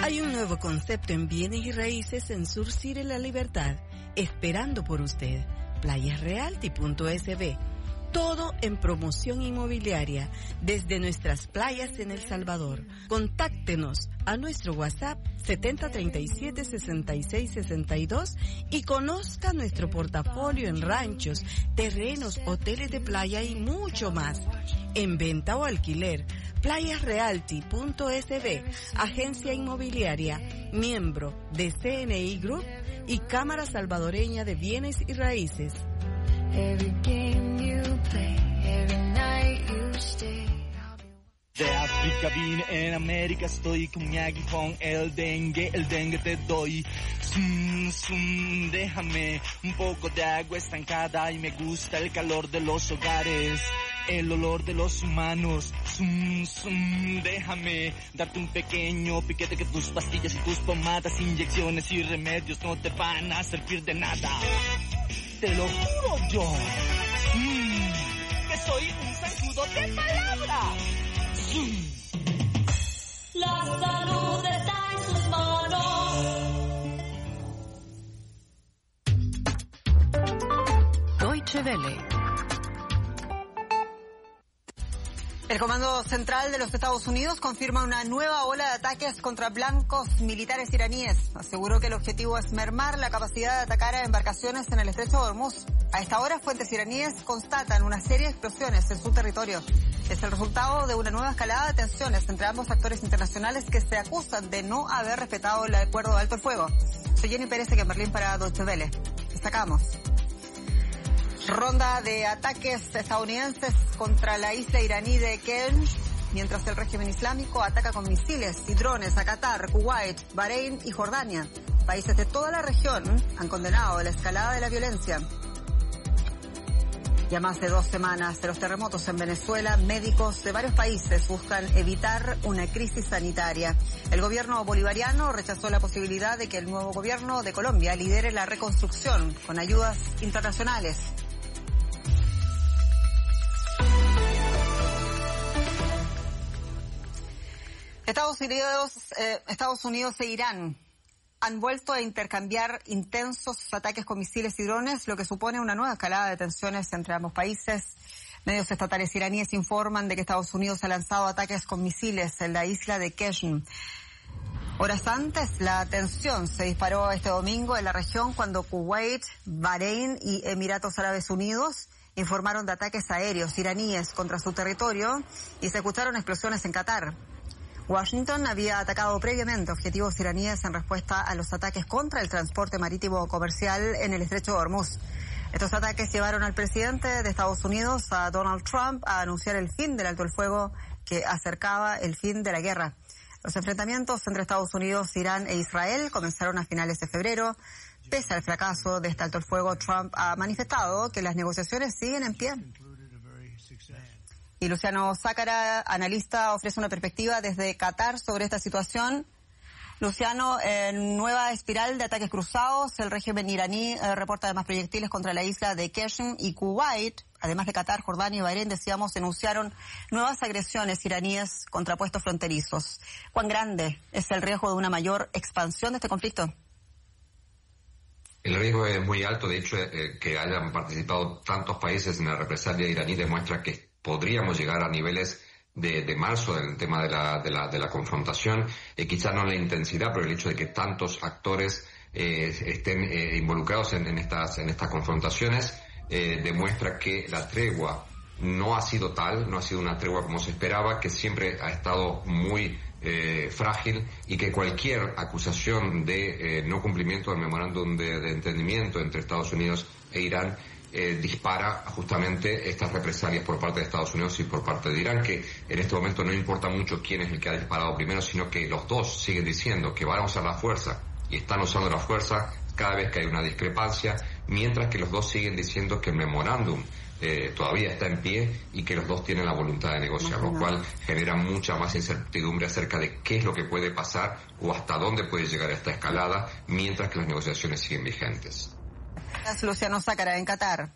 Hay un nuevo concepto en bienes y raíces en Surcire La Libertad, esperando por usted. Playasrealty.sb. Todo en promoción inmobiliaria desde nuestras playas en El Salvador. Contáctenos a nuestro WhatsApp 7037-6662 y conozca nuestro portafolio en ranchos, terrenos, hoteles de playa y mucho más. En venta o alquiler, playasrealty.sb, agencia inmobiliaria, miembro de CNI Group y Cámara Salvadoreña de Bienes y Raíces. Every game you play, every night you stay. De África vine, en América estoy con mi aguijón, el dengue te doy. Déjame un poco de agua estancada y me gusta el calor de los hogares. El olor de los humanos, déjame darte un pequeño piquete que tus pastillas y tus pomadas, inyecciones y remedios no te van a servir de nada. Te lo juro yo, que soy un zancudo de palabra. La salud está en sus manos. Deutsche Welle. El Comando Central de los Estados Unidos confirma una nueva ola de ataques contra blancos militares iraníes. Aseguró que el objetivo es mermar la capacidad de atacar a embarcaciones en el estrecho de Hormuz. A esta hora, fuentes iraníes constatan una serie de explosiones en su territorio. Es el resultado de una nueva escalada de tensiones entre ambos actores internacionales que se acusan de no haber respetado el acuerdo de alto el fuego. Soy Jenny Pérez en Berlín para Deutsche Welle. Destacamos. Ronda de ataques estadounidenses contra la isla iraní de Kerch, mientras el régimen islámico ataca con misiles y drones a Qatar, Kuwait, Bahrein y Jordania. Países de toda la región han condenado la escalada de la violencia. Ya más de 2 semanas de los terremotos en Venezuela, médicos de varios países buscan evitar una crisis sanitaria. El gobierno bolivariano rechazó la posibilidad de que el nuevo gobierno de Colombia lidere la reconstrucción con ayudas internacionales. Estados Unidos e Irán han vuelto a intercambiar intensos ataques con misiles y drones, lo que supone una nueva escalada de tensiones entre ambos países. Medios estatales iraníes informan de que Estados Unidos ha lanzado ataques con misiles en la isla de Qeshm. Horas antes, la tensión se disparó este domingo en la región cuando Kuwait, Bahrein y Emiratos Árabes Unidos informaron de ataques aéreos iraníes contra su territorio y se escucharon explosiones en Qatar. Washington había atacado previamente objetivos iraníes en respuesta a los ataques contra el transporte marítimo comercial en el estrecho de Hormuz. Estos ataques llevaron al presidente de Estados Unidos, a Donald Trump, a anunciar el fin del alto el fuego que acercaba el fin de la guerra. Los enfrentamientos entre Estados Unidos, Irán e Israel comenzaron a finales de febrero. Pese al fracaso de este alto el fuego, Trump ha manifestado que las negociaciones siguen en pie. Y Luciano Zácara, analista, ofrece una perspectiva desde Qatar sobre esta situación. Luciano, en nueva espiral de ataques cruzados, el régimen iraní reporta además proyectiles contra la isla de Qeshm y Kuwait. Además de Qatar, Jordania y Bahrein, decíamos, denunciaron nuevas agresiones iraníes contra puestos fronterizos. ¿Cuán grande es el riesgo de una mayor expansión de este conflicto? El riesgo es muy alto. De hecho, que hayan participado tantos países en la represalia iraní demuestra que podríamos llegar a niveles de marzo en el tema de la confrontación, quizá no la intensidad, pero el hecho de que tantos actores estén involucrados en estas confrontaciones demuestra que la tregua no ha sido tal, no ha sido una tregua como se esperaba, que siempre ha estado muy frágil, y que cualquier acusación de no cumplimiento del memorándum de entendimiento entre Estados Unidos e Irán dispara justamente estas represalias por parte de Estados Unidos y por parte de Irán, que en este momento no importa mucho quién es el que ha disparado primero, sino que los dos siguen diciendo que van a usar la fuerza y están usando la fuerza cada vez que hay una discrepancia, mientras que los dos siguen diciendo que el memorándum todavía está en pie y que los dos tienen la voluntad de negociar, lo cual genera mucha más incertidumbre acerca de qué es lo que puede pasar o hasta dónde puede llegar esta escalada, mientras que las negociaciones siguen vigentes. Gracias, Luciano Zácara, en Qatar.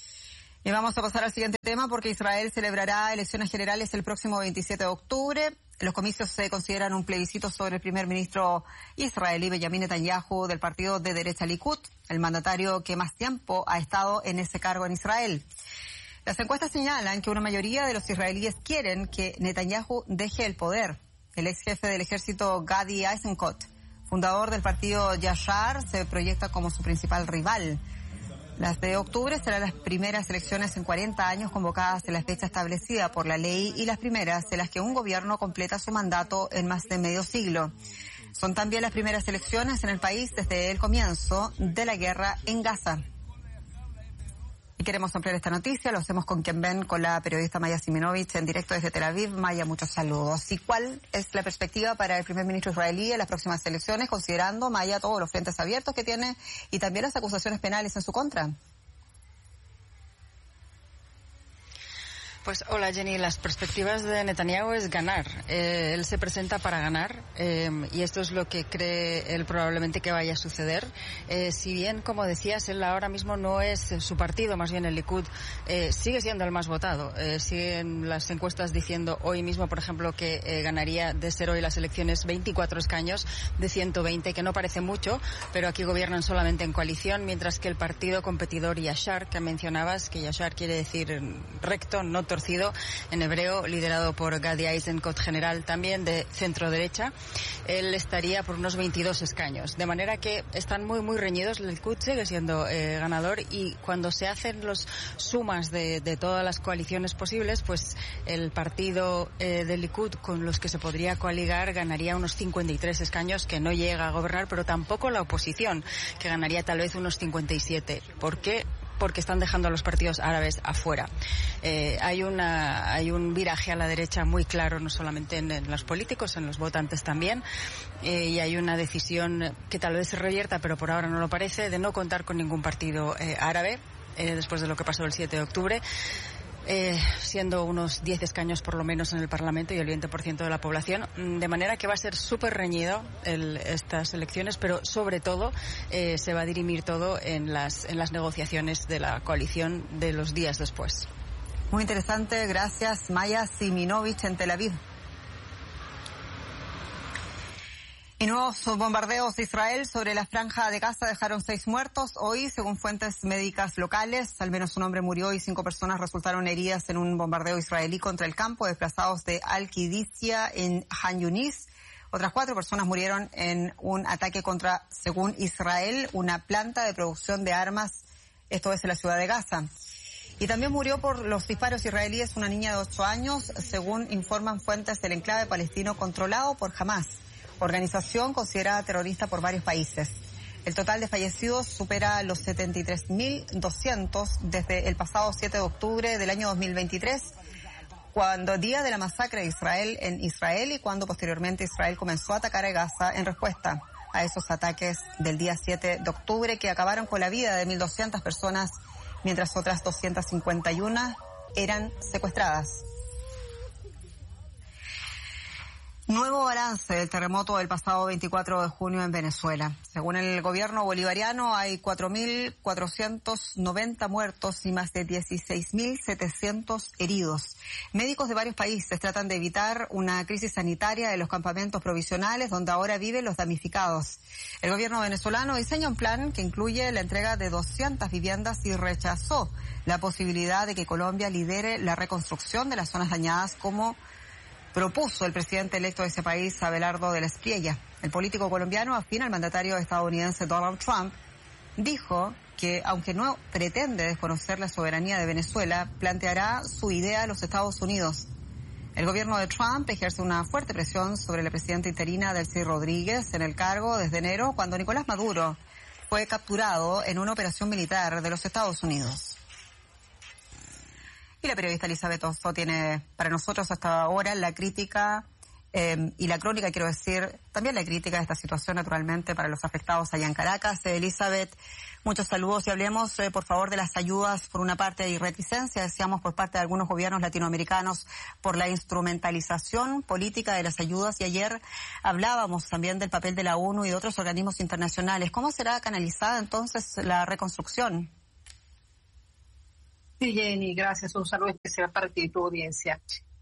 Y vamos a pasar al siguiente tema, porque Israel celebrará elecciones generales el próximo 27 de octubre. Los comicios se consideran un plebiscito sobre el primer ministro israelí Benjamin Netanyahu del partido de derecha Likud, el mandatario que más tiempo ha estado en ese cargo en Israel. Las encuestas señalan que una mayoría de los israelíes quieren que Netanyahu deje el poder. El ex jefe del ejército Gadi Eisenkot, fundador del partido Yashar, se proyecta como su principal rival. Las de octubre serán las primeras elecciones en 40 años convocadas en la fecha establecida por la ley y las primeras en las que un gobierno completa su mandato en más de medio siglo. Son también las primeras elecciones en el país desde el comienzo de la guerra en Gaza. Y queremos ampliar esta noticia, lo hacemos con quien ven, con la periodista Maya Siminovich en directo desde Tel Aviv. Maya, muchos saludos. ¿Y cuál es la perspectiva para el primer ministro israelí en las próximas elecciones, considerando, Maya, todos los frentes abiertos que tiene y también las acusaciones penales en su contra? Pues hola Jenny, las perspectivas de Netanyahu es ganar. Él se presenta para ganar y esto es lo que cree él probablemente que vaya a suceder. Si bien, como decías, él ahora mismo no es su partido, más bien el Likud, sigue siendo el más votado. Siguen las encuestas diciendo hoy mismo, por ejemplo, que ganaría de ser hoy las elecciones 24 escaños de 120, que no parece mucho, pero aquí gobiernan solamente en coalición, mientras que el partido competidor Yashar, que mencionabas, que Yashar quiere decir recto, no torcido en hebreo, liderado por Gadi Eisenkot, general también de centro derecha, él estaría por unos 22 escaños, de manera que están muy muy reñidos. El Likud sigue siendo ganador y cuando se hacen los sumas de todas las coaliciones posibles, pues el partido del Likud con los que se podría coaligar ganaría unos 53 escaños, que no llega a gobernar, pero tampoco la oposición, que ganaría tal vez unos 57. ¿Por qué? Porque están dejando a los partidos árabes afuera. Hay un viraje a la derecha muy claro, no solamente en los políticos, en los votantes también, y hay una decisión que tal vez se revierta, pero por ahora no lo parece, de no contar con ningún partido árabe después de lo que pasó el 7 de octubre. Siendo unos 10 escaños por lo menos en el Parlamento y el 20% de la población, de manera que va a ser súper reñido estas elecciones, pero sobre todo se va a dirimir todo en las negociaciones de la coalición de los días después. Muy interesante, gracias Maya Siminovich en Tel Aviv. Y nuevos bombardeos de Israel sobre la franja de Gaza dejaron 6 muertos. Hoy, según fuentes médicas locales, al menos un hombre murió y 5 personas resultaron heridas en un bombardeo israelí contra el campo de desplazados de Al-Qidisiyah en Han Yunis. Otras 4 personas murieron en un ataque contra, según Israel, una planta de producción de armas, esto es en la ciudad de Gaza. Y también murió por los disparos israelíes una niña de 8 años, según informan fuentes del enclave palestino controlado por Hamas, organización considerada terrorista por varios países. El total de fallecidos supera los 73.200 desde el pasado 7 de octubre del año 2023, cuando día de la masacre de Israel en Israel y cuando posteriormente Israel comenzó a atacar a Gaza en respuesta a esos ataques del día 7 de octubre que acabaron con la vida de 1.200 personas, mientras otras 251 eran secuestradas. Nuevo balance del terremoto del pasado 24 de junio en Venezuela. Según el gobierno bolivariano, hay 4.490 muertos y más de 16.700 heridos. Médicos de varios países tratan de evitar una crisis sanitaria en los campamentos provisionales donde ahora viven los damnificados. El gobierno venezolano diseña un plan que incluye la entrega de 200 viviendas y rechazó la posibilidad de que Colombia lidere la reconstrucción de las zonas dañadas como propuso el presidente electo de ese país, Abelardo de la Espriella. El político colombiano, afín al mandatario estadounidense Donald Trump, dijo que, aunque no pretende desconocer la soberanía de Venezuela, planteará su idea a los Estados Unidos. El gobierno de Trump ejerce una fuerte presión sobre la presidenta interina Delcy Rodríguez en el cargo desde enero, cuando Nicolás Maduro fue capturado en una operación militar de los Estados Unidos. Y la periodista Elizabeth Osso tiene para nosotros hasta ahora la crítica y la crónica, quiero decir, también la crítica de esta situación, naturalmente, para los afectados allá en Caracas. Elizabeth, muchos saludos y hablemos, por favor, de las ayudas. Por una parte, hay reticencia, decíamos, por parte de algunos gobiernos latinoamericanos por la instrumentalización política de las ayudas. Y ayer hablábamos también del papel de la ONU y de otros organismos internacionales. ¿Cómo será canalizada entonces la reconstrucción? Sí, Jenny, gracias. Un saludo especial para ti y tu audiencia.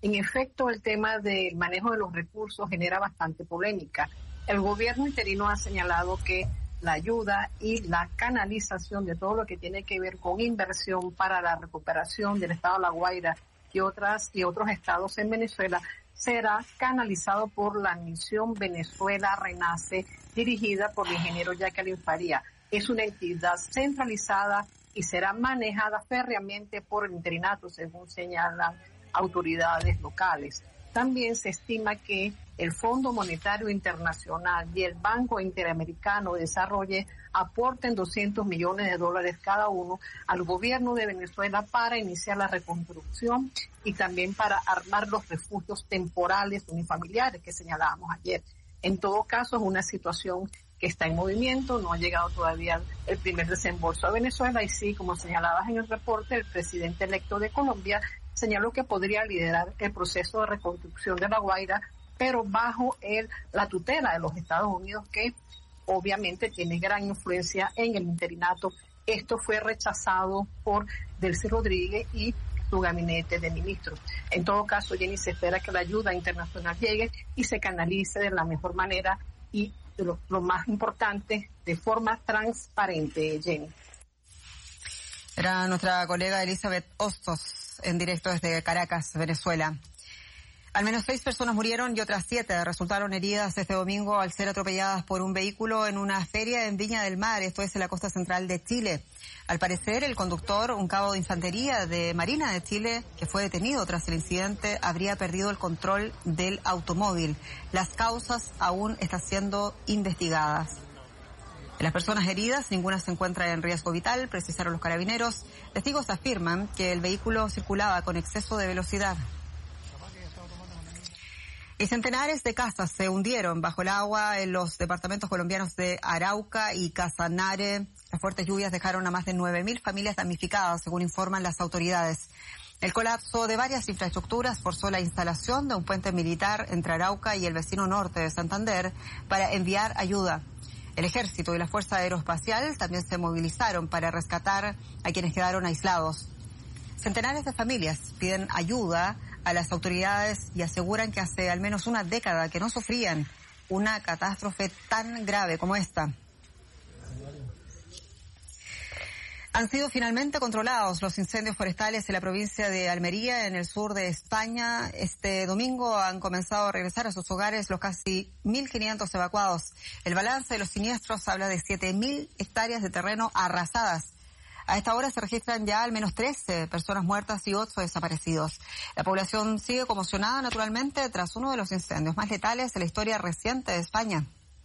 En efecto, el tema del manejo de los recursos genera bastante polémica. El gobierno interino ha señalado que la ayuda y la canalización de todo lo que tiene que ver con inversión para la recuperación del estado de La Guaira y otros estados en Venezuela será canalizado por la misión Venezuela Renace, dirigida por el ingeniero Jacqueline Faría. Es una entidad centralizada y será manejada férreamente por el interinato, según señalan autoridades locales. También se estima que el Fondo Monetario Internacional y el Banco Interamericano de Desarrollo aporten $200 millones cada uno al gobierno de Venezuela para iniciar la reconstrucción y también para armar los refugios temporales unifamiliares que señalábamos ayer. En todo caso, es una situación que está en movimiento, no ha llegado todavía el primer desembolso a Venezuela y sí, como señalabas en el reporte, el presidente electo de Colombia señaló que podría liderar el proceso de reconstrucción de La Guaira, pero bajo la tutela de los Estados Unidos, que obviamente tiene gran influencia en el interinato. Esto fue rechazado por Delcy Rodríguez y su gabinete de ministros. En todo caso, Jenny, se espera que la ayuda internacional llegue y se canalice de la mejor manera y, lo más importante, de forma transparente, Jenny. Era nuestra colega Elizabeth Hostos, en directo desde Caracas, Venezuela. Al menos 6 personas murieron y otras 7 resultaron heridas este domingo al ser atropelladas por un vehículo en una feria en Viña del Mar, esto es en la costa central de Chile. Al parecer, el conductor, un cabo de infantería de Marina de Chile, que fue detenido tras el incidente, habría perdido el control del automóvil. Las causas aún están siendo investigadas. De las personas heridas, ninguna se encuentra en riesgo vital, precisaron los carabineros. Testigos afirman que el vehículo circulaba con exceso de velocidad. Y centenares de casas se hundieron bajo el agua en los departamentos colombianos de Arauca y Casanare. Las fuertes lluvias dejaron a más de 9.000 familias damnificadas, según informan las autoridades. El colapso de varias infraestructuras forzó la instalación de un puente militar entre Arauca y el vecino norte de Santander para enviar ayuda. El Ejército y la Fuerza Aeroespacial también se movilizaron para rescatar a quienes quedaron aislados. Centenares de familias piden ayuda a las autoridades y aseguran que hace al menos una década que no sufrían una catástrofe tan grave como esta. Han sido finalmente controlados los incendios forestales en la provincia de Almería, en el sur de España. Este domingo han comenzado a regresar a sus hogares los casi 1.500 evacuados. El balance de los siniestros habla de 7.000 hectáreas de terreno arrasadas. A esta hora se registran ya al menos 13 personas muertas y 8 desaparecidos. La población sigue conmocionada naturalmente tras uno de los incendios más letales de la historia reciente de España.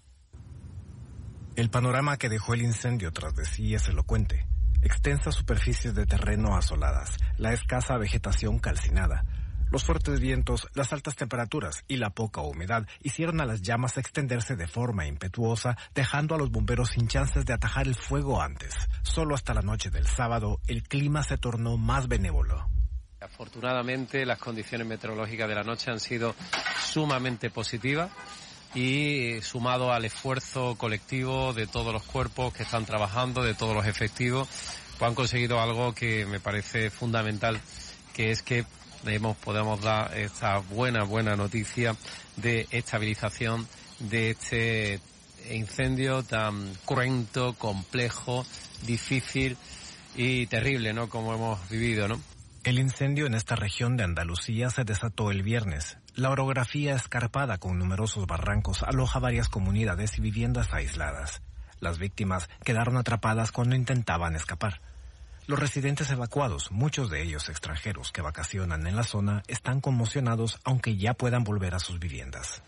El panorama que dejó el incendio tras de sí es elocuente. Extensas superficies de terreno asoladas, la escasa vegetación calcinada. Los fuertes vientos, las altas temperaturas y la poca humedad hicieron a las llamas extenderse de forma impetuosa, dejando a los bomberos sin chances de atajar el fuego antes. Solo hasta la noche del sábado, el clima se tornó más benévolo. Afortunadamente, las condiciones meteorológicas de la noche han sido sumamente positivas y sumado al esfuerzo colectivo de todos los cuerpos que están trabajando, de todos los efectivos, pues han conseguido algo que me parece fundamental, que es que podemos dar esta buena noticia de estabilización de este incendio tan cruento, complejo, difícil y terrible, ¿no?, como hemos vivido, ¿no? El incendio en esta región de Andalucía se desató el viernes. La orografía escarpada con numerosos barrancos aloja varias comunidades y viviendas aisladas. Las víctimas quedaron atrapadas cuando intentaban escapar. Los residentes evacuados, muchos de ellos extranjeros que vacacionan en la zona, están conmocionados aunque ya puedan volver a sus viviendas.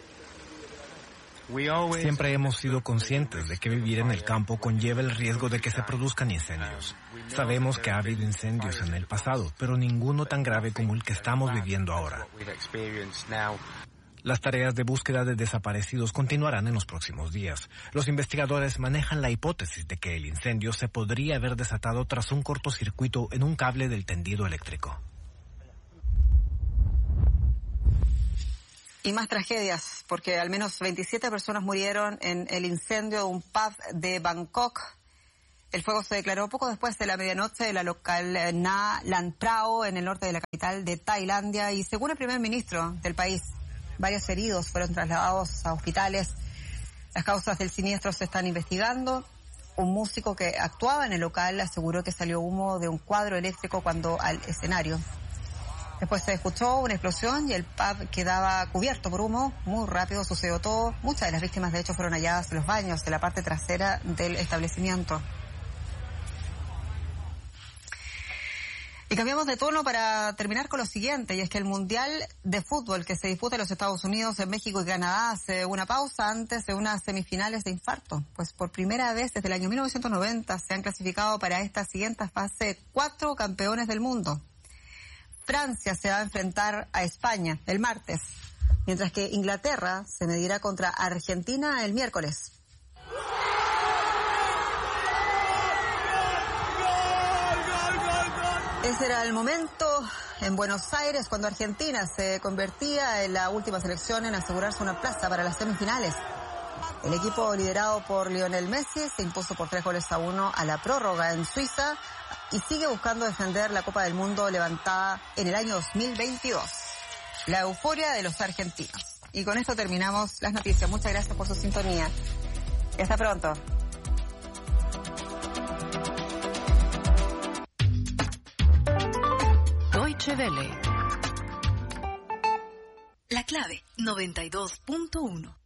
Siempre hemos sido conscientes de que vivir en el campo conlleva el riesgo de que se produzcan incendios. Sabemos que ha habido incendios en el pasado, pero ninguno tan grave como el que estamos viviendo ahora. Las tareas de búsqueda de desaparecidos continuarán en los próximos días. Los investigadores manejan la hipótesis de que el incendio se podría haber desatado tras un cortocircuito en un cable del tendido eléctrico. Y más tragedias, porque al menos 27 personas murieron en el incendio de un pub de Bangkok. El fuego se declaró poco después de la medianoche en la local Na Lan Prao, en el norte de la capital de Tailandia, y según el primer ministro del país, varios heridos fueron trasladados a hospitales. Las causas del siniestro se están investigando. Un músico que actuaba en el local aseguró que salió humo de un cuadro eléctrico cuando al escenario. Después se escuchó una explosión y el pub quedaba cubierto por humo. Muy rápido sucedió todo. Muchas de las víctimas, de hecho, fueron halladas en los baños de la parte trasera del establecimiento. Y cambiamos de tono para terminar con lo siguiente, y es que el Mundial de Fútbol que se disputa en los Estados Unidos, en México y Canadá hace una pausa antes de unas semifinales de infarto. Pues por primera vez desde el año 1990 se han clasificado para esta siguiente fase 4 campeones del mundo. Francia se va a enfrentar a España el martes, mientras que Inglaterra se medirá contra Argentina el miércoles. Ese era el momento en Buenos Aires cuando Argentina se convertía en la última selección en asegurarse una plaza para las semifinales. El equipo liderado por Lionel Messi se impuso por 3-1 a la prórroga en Suiza y sigue buscando defender la Copa del Mundo levantada en el año 2022. La euforia de los argentinos. Y con esto terminamos las noticias. Muchas gracias por su sintonía. Y hasta pronto. Deutsche Welle. La clave 92.1.